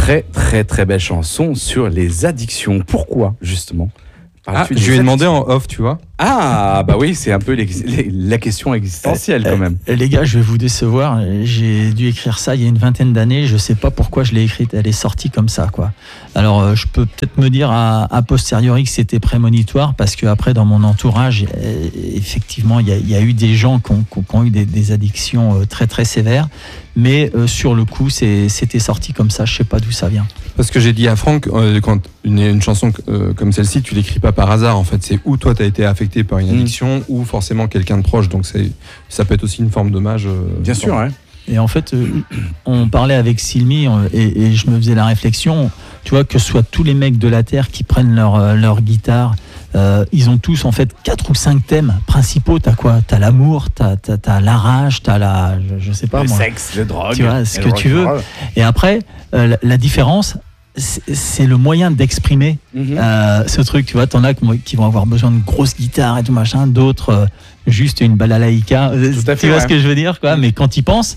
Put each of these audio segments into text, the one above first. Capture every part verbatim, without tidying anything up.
très très très belle chanson sur les addictions. Pourquoi justement? Ah, je lui ai demandé en off, tu vois. Ah, bah oui, c'est un peu la question existentielle quand même. Euh, les gars, je vais vous décevoir. J'ai dû écrire ça il y a une vingtaine d'années. Je sais pas pourquoi je l'ai écrite. Elle est sortie comme ça, quoi. Alors, euh, je peux peut-être me dire à, à posteriori que c'était prémonitoire parce que après, dans mon entourage, euh, effectivement, il y, y a eu des gens qui ont, qui ont eu des, des addictions euh, très très sévères. Mais euh, sur le coup, c'est, c'était sorti comme ça. Je sais pas d'où ça vient. Parce que j'ai dit à Franck, euh, quand une, une chanson euh, comme celle-ci, tu l'écris pas par hasard. En fait, c'est où toi, tu as été affecté par une addiction mmh. ou forcément quelqu'un de proche. Donc, c'est, ça peut être aussi une forme d'hommage. Euh, Bien sûr, ouais. Et en fait, euh, on parlait avec Sylvie et, et je me faisais la réflexion, tu vois, que ce soit tous les mecs de la Terre qui prennent leur, leur guitare, euh, ils ont tous en fait quatre ou cinq thèmes principaux. T'as quoi? T'as l'amour, t'as, t'as, t'as la rage, t'as la, je, je sais pas le moi. Le sexe, le drogue. Tu vois, ce que tu veux. Et après, euh, la, la différence, c'est le moyen d'exprimer mm-hmm. euh, ce truc. Tu vois, t'en as qui vont avoir besoin de grosses guitares et tout machin, d'autres euh, juste une balalaïka. Tu fait, vois ouais. ce que je veux dire, quoi. Mais quand ils pensent,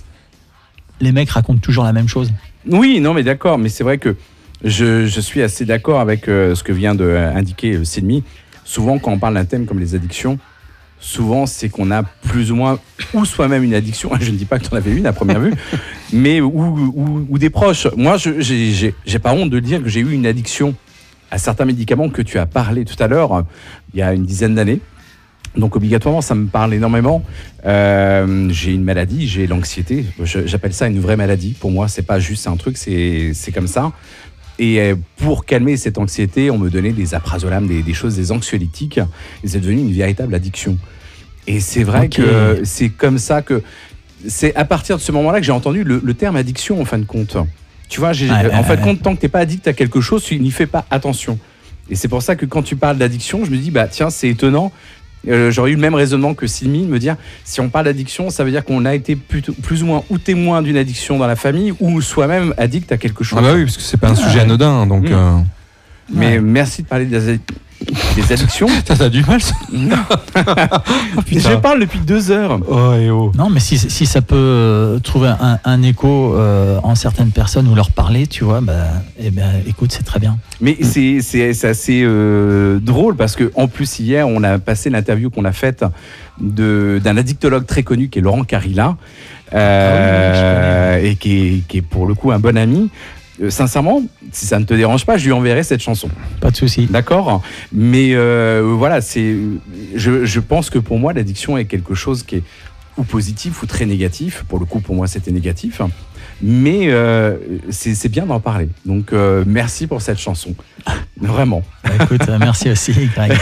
les mecs racontent toujours la même chose. Oui, non, mais d'accord. Mais c'est vrai que je, je suis assez d'accord avec euh, ce que vient d'indiquer euh, Sylvie. Souvent, quand on parle d'un thème comme les addictions, souvent, c'est qu'on a plus ou moins, ou soi-même une addiction. Je ne dis pas que tu en avais une à première vue, mais ou, ou, ou des proches. Moi, je j'ai, j'ai, j'ai pas honte de dire que j'ai eu une addiction à certains médicaments que tu as parlé tout à l'heure, il y a une dizaine d'années. Donc obligatoirement, ça me parle énormément. Euh, j'ai une maladie, j'ai l'anxiété. Je, j'appelle ça une vraie maladie. Pour moi, c'est pas juste un truc, c'est, c'est comme ça. Et pour calmer cette anxiété, on me donnait des alprazolam, des, des choses, des anxiolytiques. Et c'est devenu une véritable addiction. Et c'est vrai okay. que c'est comme ça que... C'est à partir de ce moment-là que j'ai entendu le, le terme addiction, en fin de compte. Tu vois, j'ai, ouais, en ouais, fin de ouais. compte, tant que t'es pas addict à quelque chose, tu n'y fais pas attention. Et c'est pour ça que quand tu parles d'addiction, je me dis, bah tiens, c'est étonnant. Euh, j'aurais eu le même raisonnement que Sylvie, de me dire, si on parle d'addiction, ça veut dire qu'on a été plutôt, plus ou moins ou témoin d'une addiction dans la famille ou soi-même addict à quelque chose. Ah bah oui, parce que c'est pas un sujet anodin, donc... Mmh. Euh... Mais ouais. merci de parler des, des addictions. T'as, t'as du mal, ça? Non. Oh, je parle depuis deux heures. Oh, et oh. Non, mais si, si ça peut euh, trouver un, un écho euh, en certaines personnes ou leur parler, tu vois, bah, eh ben, écoute, c'est très bien. Mais mmh. c'est, c'est, c'est assez euh, drôle parce qu'en plus, hier, on a passé l'interview qu'on a faite de, d'un addictologue très connu qui est Laurent Carilla euh, ah oui, et qui est, qui est pour le coup un bon ami. Euh, sincèrement, si ça ne te dérange pas, je lui enverrai cette chanson. Pas de souci. D'accord. Mais euh, voilà, c'est, je, je pense que pour moi, l'addiction est quelque chose qui est ou positif ou très négatif. Pour le coup, pour moi, c'était négatif. Mais euh, c'est, c'est bien d'en parler. Donc, euh, merci pour cette chanson. Vraiment. Bah, écoute, merci aussi, Greg.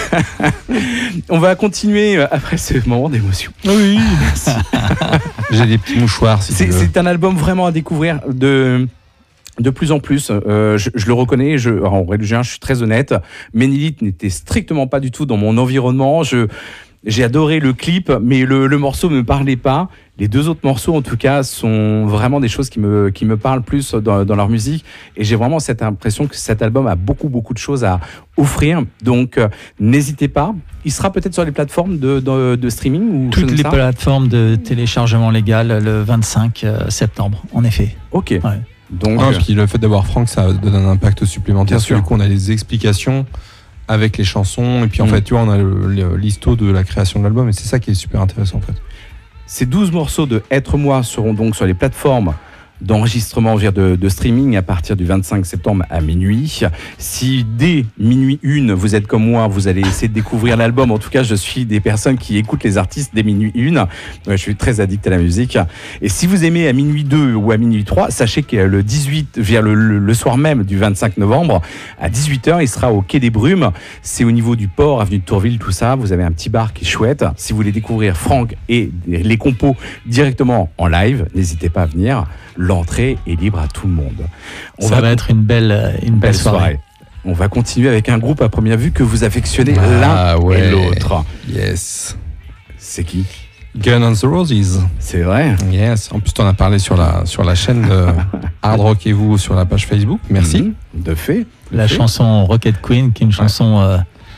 On va continuer après ce moment d'émotion. Oui, merci. J'ai des petits mouchoirs, si c'est, tu veux. C'est un album vraiment à découvrir de... De plus en plus, euh, je, je le reconnais, je, en règle générale, je suis très honnête, Ménilith n'était strictement pas du tout dans mon environnement. Je, j'ai adoré le clip, mais le, le morceau ne me parlait pas. Les deux autres morceaux, en tout cas, sont vraiment des choses qui me, qui me parlent plus dans, dans leur musique. Et j'ai vraiment cette impression que cet album a beaucoup, beaucoup de choses à offrir. Donc, euh, n'hésitez pas. Il sera peut-être sur les plateformes de, de, de streaming ou toutes les plateformes de téléchargement légal le vingt-cinq septembre, en effet. Ok. Ouais. Donc, non, puis le fait d'avoir Franck, ça donne un impact supplémentaire. Bien sûr. Du coup, on a des explications avec les chansons. Et puis, en mmh. fait, tu vois, on a le, le, l'histo de la création de l'album. Et c'est ça qui est super intéressant, en fait. Ces douze morceaux de Être Moi seront donc sur les plateformes d'enregistrement de, de streaming à partir du vingt-cinq septembre à minuit. Si dès minuit une, vous êtes comme moi, vous allez essayer de découvrir l'album. En tout cas, je suis des personnes qui écoutent les artistes dès minuit une. Je suis très addict à la musique. Et si vous aimez à minuit deux ou à minuit trois, sachez que le dix-huit, vers le, le, le soir même du vingt-cinq novembre, à dix-huit heures, il sera au Quai des Brumes. C'est au niveau du port, avenue de Tourville, tout ça. Vous avez un petit bar qui est chouette. Si vous voulez découvrir Franck et les compos directement en live, n'hésitez pas à venir. L'entrée est libre à tout le monde. On Ça va, va être une belle, une belle, belle soirée. soirée. On va continuer avec un groupe à première vue que vous affectionnez ah, l'un ouais. et l'autre. Yes. C'est qui? Guns N' Roses. C'est vrai. Yes. En plus, tu en as parlé sur la, sur la chaîne de Hard Rock et vous sur la page Facebook. Merci. Mmh, de fait. De la fait. chanson Rocket Queen, qui est une chanson... Ouais. Euh,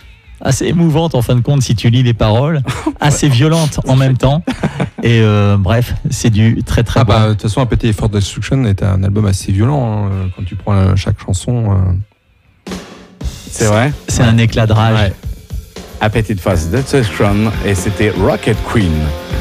assez émouvante en fin de compte si tu lis les paroles, assez violente en même temps. Et euh, bref, c'est du très très ah bon. bah, de toute façon, Appetite for Destruction est un album assez violent, hein, quand tu prends chaque chanson. Euh... C'est vrai. C'est ouais. un éclat de rage. Ouais. Appetite for Destruction, et c'était Rocket Queen.